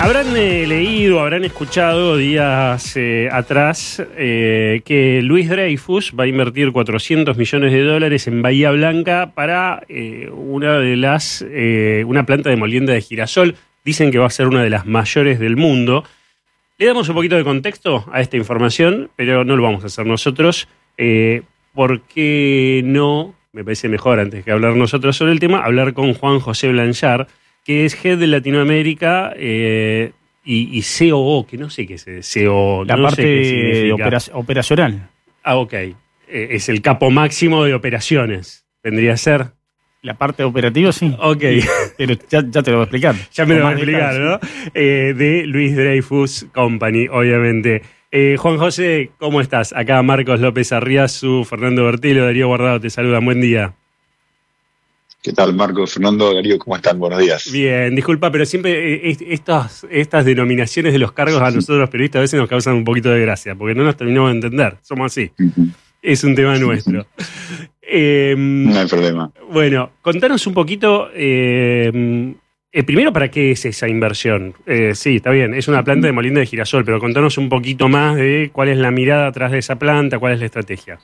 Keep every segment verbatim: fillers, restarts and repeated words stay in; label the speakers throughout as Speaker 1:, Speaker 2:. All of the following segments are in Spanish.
Speaker 1: Habrán eh, leído, habrán escuchado días eh, atrás eh, que Luis Dreyfus va a invertir cuatrocientos millones de dólares en Bahía Blanca para eh, una de las eh, una planta de molienda de girasol. Dicen que va a ser una de las mayores del mundo. Le damos un poquito de contexto a esta información, pero no lo vamos a hacer nosotros. Eh, ¿Por qué no? Me parece mejor, antes que hablar nosotros sobre el tema, hablar con Juan José Blanchard, que es Head de Latinoamérica eh, y, y C O O, que no sé qué es C O O.
Speaker 2: La
Speaker 1: no
Speaker 2: parte
Speaker 1: sé qué significa.
Speaker 2: opera, operacional.
Speaker 1: Ah, ok. Eh, es el capo máximo de operaciones. ¿Vendría a ser?
Speaker 2: La parte operativa, sí.
Speaker 1: Ok.
Speaker 2: Pero ya, ya te lo voy a explicar.
Speaker 1: Ya me lo
Speaker 2: Con
Speaker 1: va a
Speaker 2: más
Speaker 1: explicar,
Speaker 2: detalles.
Speaker 1: ¿no? Eh, de Luis Dreyfus Company, obviamente. Eh, Juan José, ¿cómo estás? Acá Marcos López Arriazu, Fernando Bertilo, Darío Guardado, te saludan. Buen día.
Speaker 3: ¿Qué tal, Marco? Fernando, Darío, ¿cómo están? Buenos días.
Speaker 1: Bien, disculpa, pero siempre eh, estas, estas denominaciones de los cargos a nosotros los periodistas a veces nos causan un poquito de gracia, porque no nos terminamos de entender, somos así.
Speaker 3: Uh-huh.
Speaker 1: Es un tema nuestro. eh,
Speaker 3: No hay problema.
Speaker 1: Bueno, contanos un poquito, eh, eh, primero, ¿para qué es esa inversión? Eh, sí, está bien, es una planta de molienda de girasol, pero contanos un poquito más de cuál es la mirada atrás de esa planta, cuál es la estrategia.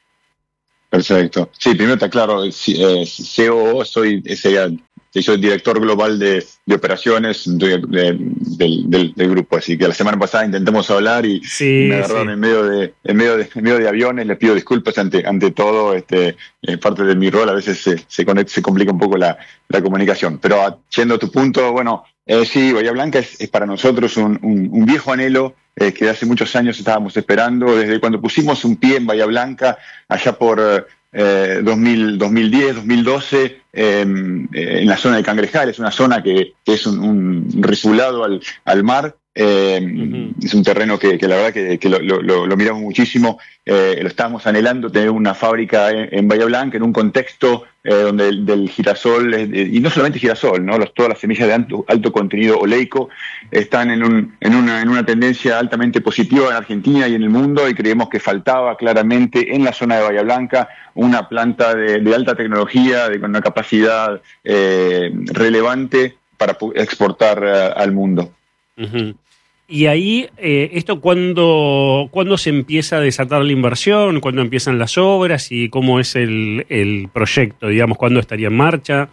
Speaker 3: Perfecto. Sí, primero te aclaro, eh, C O O, soy, ese, soy director global de, de operaciones de, de, del, del, del grupo, así que la semana pasada intentamos hablar y,
Speaker 1: sí,
Speaker 3: y me agarraron
Speaker 1: sí.
Speaker 3: en medio de en medio de, en medio de aviones. Les pido disculpas ante ante todo, este eh, parte de mi rol, a veces se, se, conecta, se complica un poco la, la comunicación. Pero yendo a tu punto, bueno, eh, sí, Bahía Blanca es, es para nosotros un, un, un viejo anhelo, Eh, que hace muchos años estábamos esperando, desde cuando pusimos un pie en Bahía Blanca, allá por eh, dos mil, dos mil diez, dos mil doce, eh, eh, en la zona de Cangrejal. Es una zona que, que es un, un resulado al, al mar. Eh, uh-huh. Es un terreno que, que la verdad que, que lo, lo, lo miramos muchísimo, eh, lo estábamos anhelando, tener una fábrica en, en Bahía Blanca, en un contexto eh, donde el, del girasol, eh, y no solamente girasol, ¿no? Los, todas las semillas de alto, alto contenido oleico están en, un, en, una, en una tendencia altamente positiva en Argentina y en el mundo, y creemos que faltaba claramente en la zona de Bahía Blanca una planta de, de alta tecnología, de, con una capacidad eh, relevante para exportar uh, al mundo.
Speaker 1: Uh-huh. Y ahí, eh, ¿esto cuándo, cuándo se empieza a desatar la inversión? ¿Cuándo empiezan las obras? ¿Y cómo es el, el proyecto? Digamos, ¿cuándo estaría en marcha?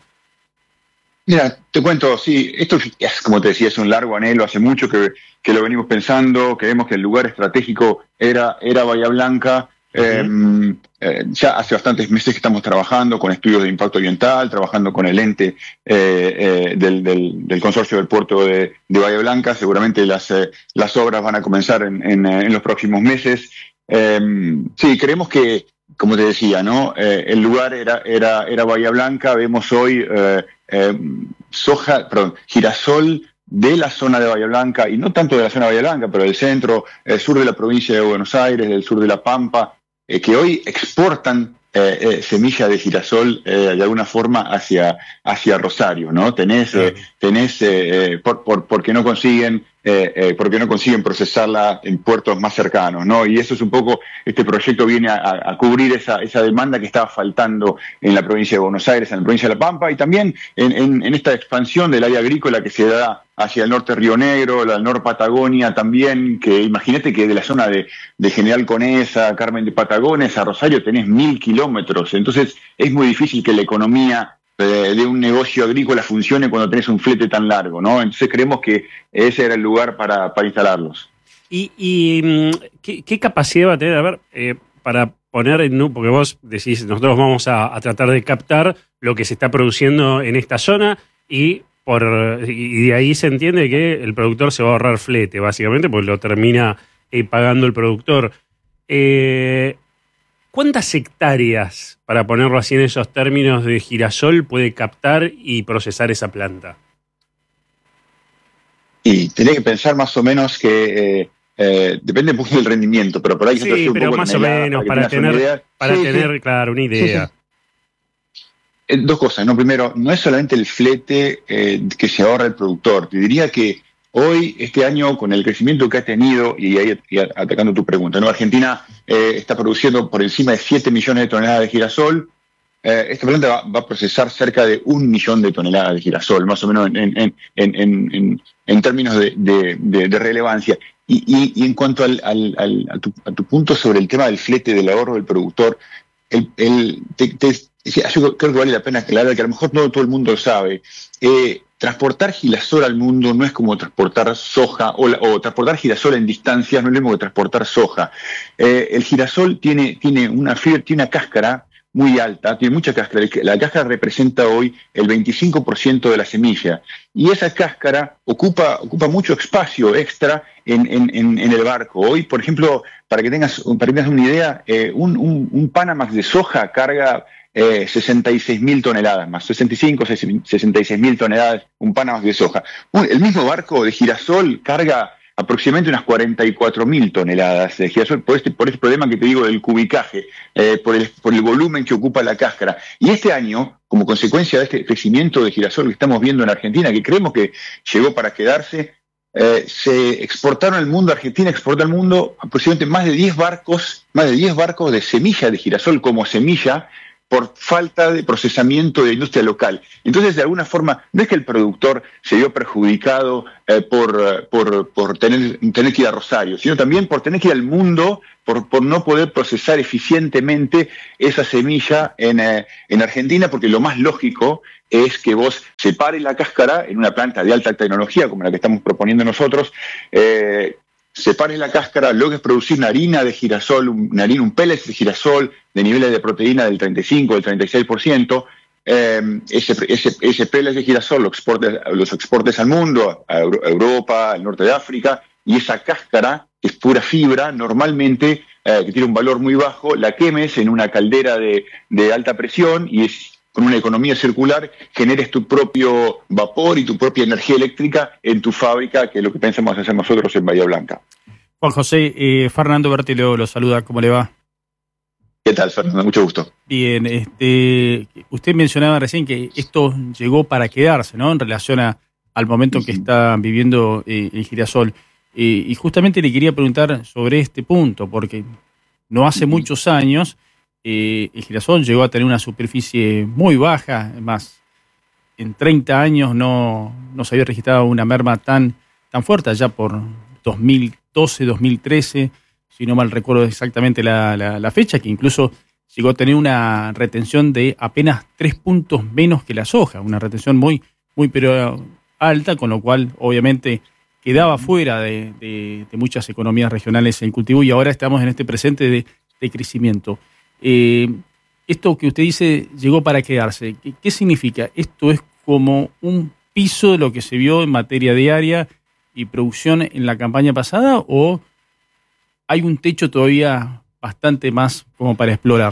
Speaker 3: Mira, te cuento, sí, esto es, como te decía, es un largo anhelo, hace mucho que, que lo venimos pensando, creemos que el lugar estratégico era, era Bahía Blanca. Uh-huh. eh, eh, ya hace bastantes meses que estamos trabajando con estudios de impacto ambiental, trabajando con el ente eh, eh, del, del, del consorcio del puerto de, de Bahía Blanca. Seguramente las, eh, las obras van a comenzar en, en, en los próximos meses. Eh, sí, creemos que, como te decía, ¿no? Eh, el lugar era, era, era Bahía Blanca. Vemos hoy eh, eh, soja, perdón, girasol de la zona de Bahía Blanca, y no tanto de la zona de Bahía Blanca, pero del centro, el sur de la provincia de Buenos Aires, del sur de La Pampa, eh, que hoy exportan eh, eh, semilla de girasol eh, de alguna forma hacia, hacia Rosario, ¿no? Tenés, eh, tenés eh, por, por, porque no consiguen Eh, eh, porque no consiguen procesarla en puertos más cercanos, ¿no? Y eso es un poco, este proyecto viene a, a cubrir esa, esa demanda que estaba faltando en la provincia de Buenos Aires, en la provincia de La Pampa, y también en, en, en esta expansión del área agrícola que se da hacia el norte Río Negro, la Nor Patagonia también, que imagínate que de la zona de, de General Conesa, Carmen de Patagones, a Rosario tenés mil kilómetros, entonces es muy difícil que la economía de un negocio agrícola funcione cuando tenés un flete tan largo, ¿no? Entonces creemos que ese era el lugar para, para instalarlos.
Speaker 1: ¿Y, y ¿qué, qué capacidad va a tener? A ver, eh, para poner en... Porque vos decís, nosotros vamos a, a tratar de captar lo que se está produciendo en esta zona y, por, y de ahí se entiende que el productor se va a ahorrar flete, básicamente, porque lo termina eh, pagando el productor. Eh... ¿Cuántas hectáreas, para ponerlo así en esos términos, de girasol puede captar y procesar esa planta?
Speaker 3: Y tenés que pensar más o menos que eh, eh, depende un poco del rendimiento, pero por ahí
Speaker 1: sí,
Speaker 3: se un
Speaker 1: pero
Speaker 3: poco
Speaker 1: más o menos para, para tener, para sí, tener sí. claro, una idea.
Speaker 3: Sí, sí. Eh, dos cosas, ¿no? Primero, no es solamente el flete eh, que se ahorra el productor. Te diría que hoy, este año, con el crecimiento que ha tenido, y ahí y atacando tu pregunta, ¿no? Argentina eh, está produciendo por encima de siete millones de toneladas de girasol. eh, esta planta va, va a procesar cerca de un millón de toneladas de girasol, más o menos en, en, en, en, en, en términos de, de, de, de relevancia. Y, y, y en cuanto al, al, al, a, tu, a tu punto sobre el tema del flete, del ahorro del productor, el, el, te, te, yo creo que vale la pena aclarar que a lo mejor no todo el mundo sabe. Eh, transportar girasol al mundo no es como transportar soja, o, o transportar girasol en distancias no es lo mismo que transportar soja. Eh, el girasol tiene, tiene, una fibra, tiene una cáscara muy alta, tiene mucha cáscara. La cáscara representa hoy el veinticinco por ciento de la semilla. Y esa cáscara ocupa, ocupa mucho espacio extra en, en, en el barco. Hoy, por ejemplo, para que tengas, para que tengas una idea, eh, un, un, un Panamax de soja carga eh, sesenta y seis mil toneladas más, sesenta y cinco, sesenta y seis mil toneladas, un Panamax de soja. Un, el mismo barco de girasol carga aproximadamente unas cuarenta y cuatro mil toneladas de girasol por este, por este problema que te digo del cubicaje, eh, por, el, por el volumen que ocupa la cáscara. Y este año, como consecuencia de este crecimiento de girasol que estamos viendo en Argentina, que creemos que llegó para quedarse, eh, se exportaron al mundo, Argentina exportó al mundo aproximadamente más de diez barcos, más de diez barcos de semilla de girasol como semilla, por falta de procesamiento de industria local. Entonces, de alguna forma, no es que el productor se vio perjudicado eh, por, por, por tener, tener que ir a Rosario, sino también por tener que ir al mundo, por, por no poder procesar eficientemente esa semilla en, eh, en Argentina, porque lo más lógico es que vos separes la cáscara en una planta de alta tecnología, como la que estamos proponiendo nosotros, eh, separes la cáscara, logres producir una harina de girasol, una harina, un pellets de girasol de niveles de proteína del treinta y cinco, del treinta y seis por ciento, eh, ese, ese, ese pellets de girasol lo exportes, los exportes al mundo, a Europa, al norte de África, y esa cáscara, que es pura fibra, normalmente, eh, que tiene un valor muy bajo, la quemes en una caldera de, de alta presión y es, con una economía circular, generes tu propio vapor y tu propia energía eléctrica en tu fábrica, que es lo que pensamos hacer nosotros en Bahía Blanca.
Speaker 2: Juan José, eh, Fernando Berti lo, lo saluda, ¿cómo le va?
Speaker 3: ¿Qué tal, Fernando? Mucho gusto.
Speaker 2: Bien, este, usted mencionaba recién que esto llegó para quedarse, ¿no? En relación a, al momento que está viviendo eh, el girasol. Eh, y justamente le quería preguntar sobre este punto, porque no hace muchos años Eh, el girasol llegó a tener una superficie muy baja, más en treinta años no, no se había registrado una merma tan, tan fuerte, allá por dos mil doce, dos mil trece, si no mal recuerdo exactamente la, la, la fecha, que incluso llegó a tener una retención de apenas tres puntos menos que la soja, una retención muy, muy pero alta, con lo cual obviamente quedaba fuera de, de, de muchas economías regionales en cultivo, y ahora estamos en este presente de, de crecimiento. Eh, esto que usted dice llegó para quedarse, ¿Qué, ¿qué significa? ¿Esto es como un piso de lo que se vio en materia diaria y producción en la campaña pasada, o hay un techo todavía bastante más como para explorar?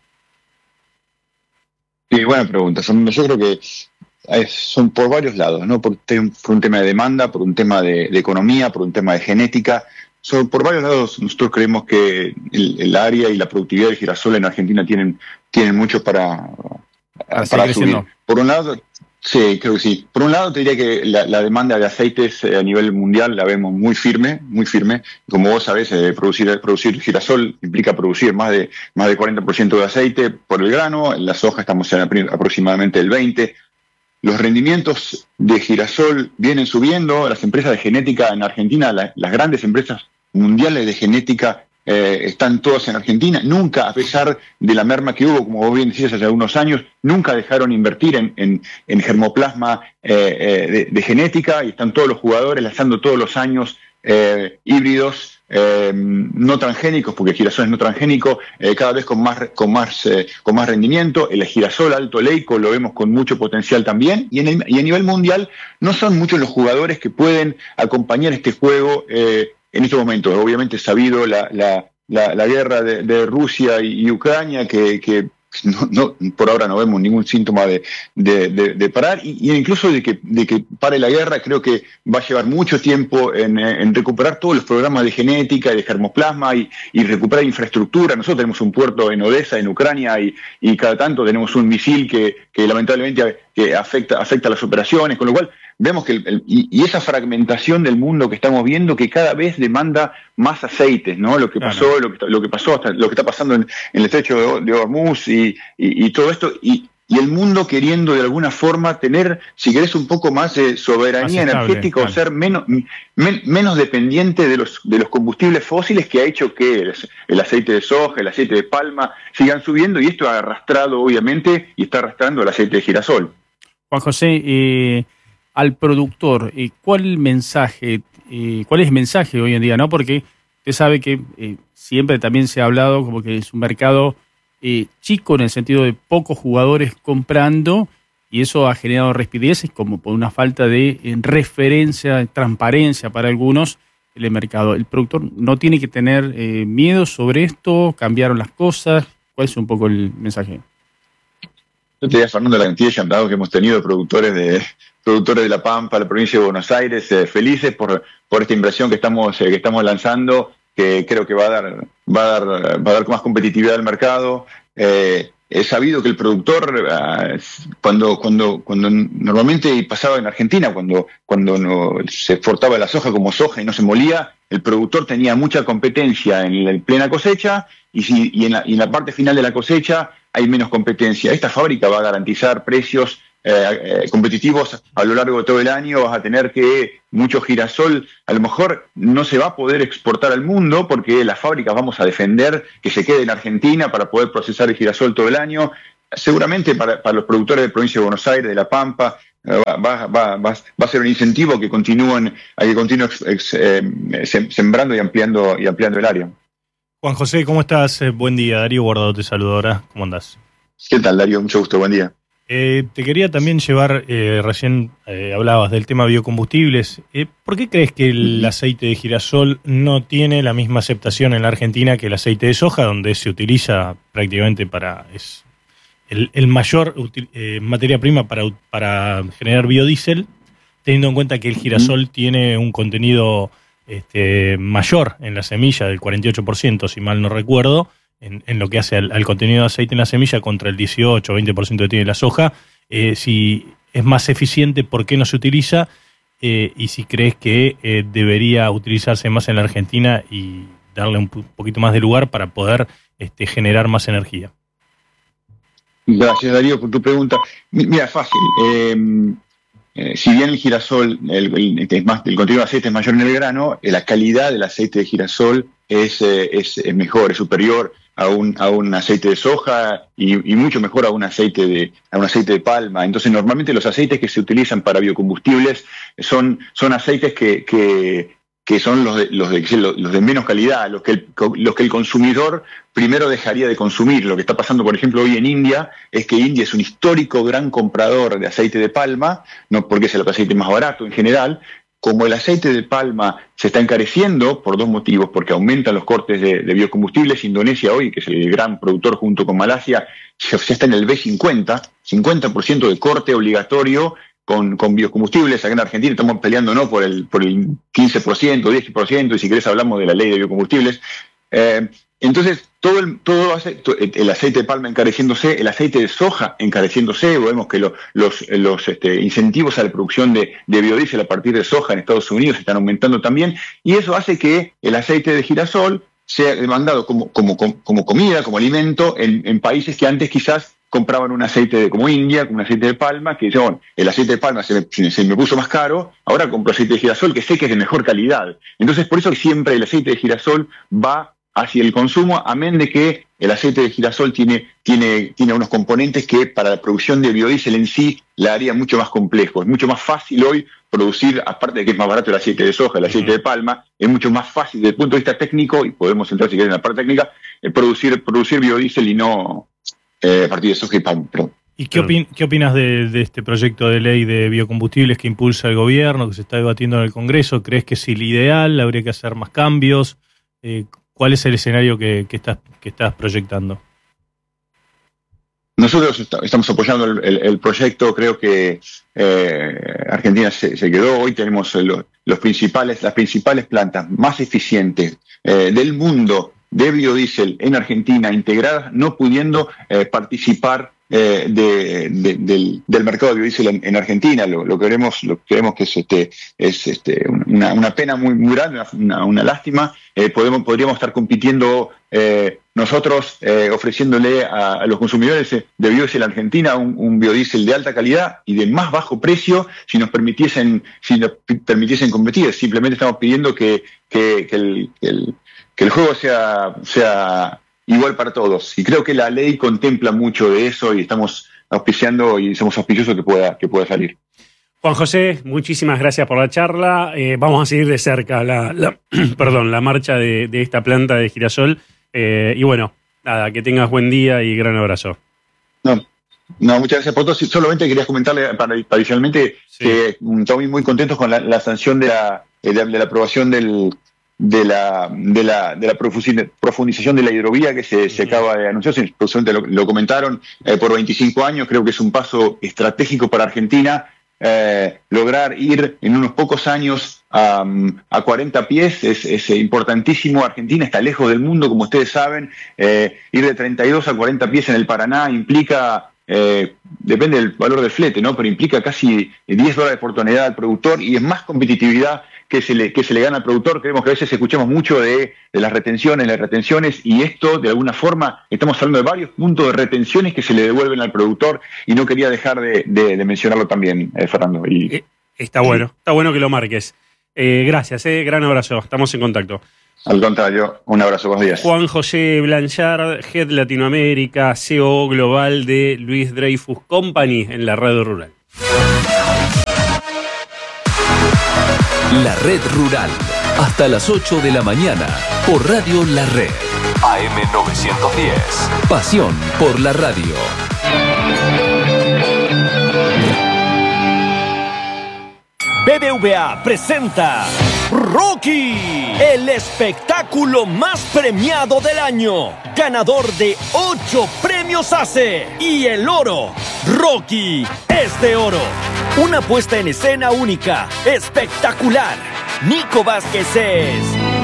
Speaker 3: Sí, buena pregunta. Son, yo creo que son por varios lados, ¿no? Por, por un tema de demanda, por un tema de, de economía, por un tema de genética. So, por varios lados nosotros creemos que el, el área y la productividad del girasol en Argentina tienen, tienen mucho para,
Speaker 2: para,
Speaker 3: para subir. Por un lado, sí, creo que sí. Por un lado te diría que la, la demanda de aceites a nivel mundial la vemos muy firme, muy firme. Como vos sabés, eh, producir, producir girasol implica producir más de, más de cuarenta por ciento de aceite por el grano. En la soja estamos en aproximadamente el veinte por ciento. Los rendimientos de girasol vienen subiendo. Las empresas de genética en Argentina, la, las grandes empresas mundiales de genética eh, están todas en Argentina. Nunca, a pesar de la merma que hubo, como vos bien decías, hace algunos años, nunca dejaron invertir en, en, en germoplasma eh, eh, de, de genética, y están todos los jugadores lanzando todos los años eh, híbridos eh, no transgénicos, porque el girasol es no transgénico, eh, cada vez con más, con, más, eh, con más rendimiento. El girasol alto leico lo vemos con mucho potencial también, y, en el, y a nivel mundial no son muchos los jugadores que pueden acompañar este juego eh, en estos momentos. Obviamente sabido la, la, la, la guerra de, de Rusia y, y Ucrania, que, que no, no, por ahora no vemos ningún síntoma de, de, de, de parar, y, y incluso de que, de que pare la guerra. Creo que va a llevar mucho tiempo en, en recuperar todos los programas de genética y de germoplasma, y, y recuperar infraestructura. Nosotros tenemos un puerto en Odessa, en Ucrania, y, y cada tanto tenemos un misil que, que lamentablemente que afecta, afecta las operaciones, con lo cual vemos que el, el, y, y esa fragmentación del mundo que estamos viendo, que cada vez demanda más aceites, ¿no? Lo que pasó, claro. lo, que, lo que pasó, hasta lo que está pasando en, en el estrecho de, de Hormuz y, y, y todo esto, y, y el mundo queriendo de alguna forma tener, si querés, un poco más de soberanía más energética, claro. o ser menos, men, menos dependiente de los, de los combustibles fósiles, que ha hecho que el, el aceite de soja, el aceite de palma sigan subiendo, y esto ha arrastrado obviamente y está arrastrando el aceite de girasol.
Speaker 2: Juan José, eh, al productor, eh, ¿cuál mensaje, eh, cuál es el mensaje hoy en día, no? Porque usted sabe que eh, siempre también se ha hablado como que es un mercado eh, chico en el sentido de pocos jugadores comprando, y eso ha generado rispideces como por una falta de eh, referencia, transparencia para algunos en el mercado. ¿El productor no tiene que tener eh, miedo sobre esto? ¿Cambiaron las cosas? ¿Cuál es un poco el mensaje?
Speaker 3: Yo te diría, Fernando, la cantidad de llamados que hemos tenido productores de productores de La Pampa, la provincia de Buenos Aires, eh, felices por, por esta inversión que estamos, eh, que estamos lanzando, que creo que va a dar, va a dar, va a dar más competitividad al mercado. Eh, he sabido que el productor, uh, cuando, cuando, cuando normalmente pasaba en Argentina, cuando, cuando no, se exportaba la soja como soja y no se molía, el productor tenía mucha competencia en la plena cosecha, y, si, y, en la, y en la parte final de la cosecha hay menos competencia. Esta fábrica va a garantizar precios eh, eh, competitivos a lo largo de todo el año. Vas a tener que mucho girasol, a lo mejor no se va a poder exportar al mundo, porque las fábricas vamos a defender que se quede en Argentina para poder procesar el girasol todo el año. Seguramente para, para los productores de la provincia de Buenos Aires, de La Pampa, va, va, va, va, va a ser un incentivo que continúen, que continúen ex, eh, sembrando y ampliando, y ampliando el área.
Speaker 4: Juan José, ¿cómo estás? Eh, buen día. Darío Guardado te saluda ahora. ¿Cómo andás?
Speaker 3: ¿Qué tal, Darío? Mucho gusto. Buen día.
Speaker 4: Eh, te quería también llevar, eh, recién eh, hablabas del tema biocombustibles. Eh, ¿Por qué crees que el aceite de girasol no tiene la misma aceptación en la Argentina que el aceite de soja, donde se utiliza prácticamente para... es el, el mayor eh, materia prima para, para generar biodiesel, teniendo en cuenta que el girasol tiene un contenido... Este, mayor en la semilla, del cuarenta y ocho por ciento, si mal no recuerdo, en, en lo que hace al, al contenido de aceite en la semilla, contra el dieciocho o veinte por ciento que tiene la soja? Eh, si es más eficiente, ¿por qué no se utiliza? Eh, y si crees que eh, debería utilizarse más en la Argentina y darle un poquito más de lugar para poder este, generar más energía.
Speaker 3: Gracias, Darío, por tu pregunta. Mira, fácil. Eh, Eh, si bien el girasol, el, el, es más, el contenido de aceite es mayor en el grano, eh, la calidad del aceite de girasol es, eh, es, es mejor, es superior a un, a un aceite de soja y, y mucho mejor a un aceite de, a un aceite de palma. Entonces, normalmente los aceites que se utilizan para biocombustibles son, son aceites que, que, que son los de, los, de, los de menos calidad, los que, el, los que el consumidor primero dejaría de consumir. Lo que está pasando, por ejemplo, hoy en India, es que India es un histórico gran comprador de aceite de palma, no porque es el aceite más barato en general. Como el aceite de palma se está encareciendo por dos motivos, porque aumentan los cortes de, de biocombustibles. Indonesia hoy, que es el gran productor junto con Malasia, ya está en el B cincuenta, cincuenta por ciento de corte obligatorio Con, con biocombustibles. Acá en Argentina estamos peleando no por el, por el quince por ciento, diez por ciento, y si querés hablamos de la ley de biocombustibles. Eh, entonces, todo el, todo hace, el aceite de palma encareciéndose, el aceite de soja encareciéndose, vemos que lo, los, los este, incentivos a la producción de, de biodiesel a partir de soja en Estados Unidos están aumentando también, y eso hace que el aceite de girasol sea demandado como, como, como comida, como alimento, en, en países que antes quizás compraban un aceite de, como India, un aceite de palma, que dicen, bueno, el aceite de palma se me, se me puso más caro, ahora compro aceite de girasol que sé que es de mejor calidad. Entonces, por eso siempre el aceite de girasol va hacia el consumo, amén de que el aceite de girasol tiene, tiene, tiene unos componentes que para la producción de biodiesel en sí la haría mucho más complejo. Es mucho más fácil hoy producir, aparte de que es más barato el aceite de soja, el aceite uh-huh. de palma, es mucho más fácil desde el punto de vista técnico, y podemos entrar si quieren en la parte técnica, eh, producir, producir biodiesel y no... Eh, a partir de soja y palma, perdón.
Speaker 4: ¿Y qué, opin- qué opinas de, de este proyecto de ley de biocombustibles que impulsa el gobierno, que se está debatiendo en el Congreso? ¿Crees que es el ideal? ¿Habría que hacer más cambios? Eh, ¿Cuál es el escenario que, que, estás, que estás proyectando?
Speaker 3: Nosotros está, estamos apoyando el, el, el proyecto. Creo que eh, Argentina se, se quedó. Hoy tenemos los, los principales, las principales plantas más eficientes eh, del mundo de biodiesel en Argentina integradas, no pudiendo eh, participar eh, de, de, del, del mercado de biodiesel en, en Argentina. Lo, lo que queremos, lo que queremos que es, este, es este, una, una pena muy, muy grande, una, una lástima. Eh, podemos, podríamos estar compitiendo eh, nosotros eh, ofreciéndole a, a los consumidores de biodiesel Argentina un, un biodiesel de alta calidad y de más bajo precio si nos permitiesen, si nos permitiesen competir. Simplemente estamos pidiendo que, que, que, el, que, el, que el juego sea, sea igual para todos. Y creo que la ley contempla mucho de eso y estamos auspiciando y somos auspiciosos que pueda, que pueda salir.
Speaker 1: Juan José, muchísimas gracias por la charla. Eh, vamos a seguir de cerca la, la, perdón, la marcha de, de esta planta de girasol. Eh, y bueno, nada, que tengas buen día y gran abrazo.
Speaker 3: No, no muchas gracias por todo. Solamente quería comentarle para, adicionalmente sí. que estamos muy contentos con la, la sanción de la, de la, de la aprobación del, de la, de la, de la profundización de la hidrovía que se, se acaba de anunciar. Lo, lo comentaron eh, por veinticinco años. Creo que es un paso estratégico para Argentina. Eh, lograr ir en unos pocos años a, a cuarenta pies es, es importantísimo. Argentina está lejos del mundo, como ustedes saben. Eh, ir de treinta y dos a cuarenta pies en el Paraná implica, eh, depende del valor del flete, ¿no? Pero implica casi diez dólares por tonelada al productor y es más competitividad que se le, que se le gana al productor. Creemos que a veces escuchamos mucho de, de las retenciones, las retenciones, y esto, de alguna forma, estamos hablando de varios puntos de retenciones que se le devuelven al productor, y no quería dejar de, de, de mencionarlo también, eh, Fernando. Y,
Speaker 1: eh, está bueno, está bueno que lo marques. Eh, gracias, eh, gran abrazo, estamos en contacto.
Speaker 3: Al contrario, un abrazo, buenos días.
Speaker 1: Juan José Blanchard, Head Latinoamérica, C E O global de Louis Dreyfus Company en la red rural.
Speaker 5: La Red Rural, hasta las ocho de la mañana, por Radio La Red. A M novecientos diez. Pasión por la radio.
Speaker 6: B B V A presenta Rocky, el espectáculo más premiado del año, ganador de ocho premios A C E y el oro. Rocky es de oro. Una puesta en escena única, espectacular. Nico Vázquez es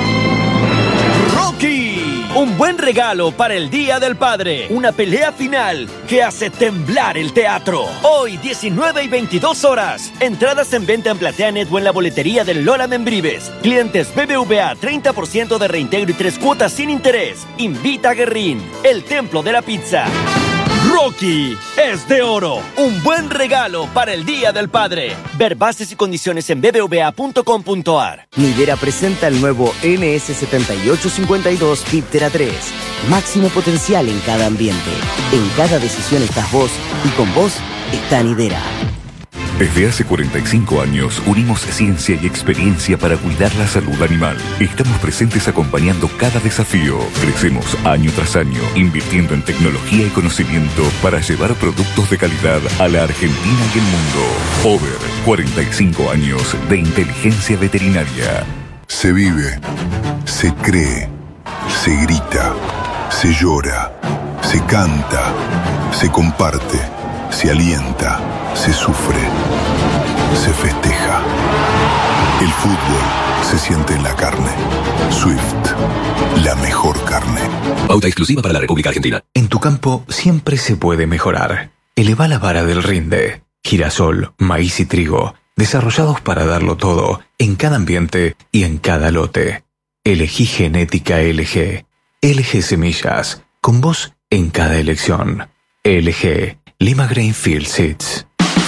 Speaker 6: Rocky. Un buen regalo para el Día del Padre. Una pelea final que hace temblar el teatro. Hoy, diecinueve y veintidós horas. Entradas en venta en PlateaNet o en la boletería del Lola Membrives. Clientes B B V A, treinta por ciento de reintegro y tres cuotas sin interés. Invita a Guerrín, el templo de la pizza. Rocky es de oro. Un buen regalo para el Día del Padre. Ver bases y condiciones en b b v a punto com punto a r.
Speaker 7: Nidera presenta el nuevo N S setenta y ocho cincuenta y dos Piptera tres. Máximo potencial en cada ambiente. En cada decisión estás vos y con vos está Nidera.
Speaker 8: Desde hace cuarenta y cinco años unimos ciencia y experiencia para cuidar la salud animal. Estamos presentes acompañando cada desafío. Crecemos año tras año, invirtiendo en tecnología y conocimiento para llevar productos de calidad a la Argentina y el mundo. Over, cuarenta y cinco años de inteligencia veterinaria.
Speaker 9: Se vive, se cree, se grita, se llora, se canta, se comparte, se alienta, se sufre, se festeja. El fútbol se siente en la carne. Swift, la mejor carne.
Speaker 5: Pauta exclusiva para la República Argentina.
Speaker 10: En tu campo siempre se puede mejorar. Eleva la vara del rinde. Girasol, maíz y trigo, desarrollados para darlo todo, en cada ambiente y en cada lote. Elegí genética L G. L G Semillas, con vos en cada elección. L G, Lima Grain Field Seeds.